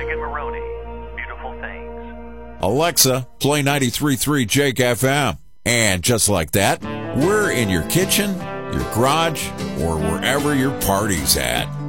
and Maroney. Beautiful things. Alexa, play 93.3 Jake FM. And just like that, we're in your kitchen, your garage, or wherever your party's at.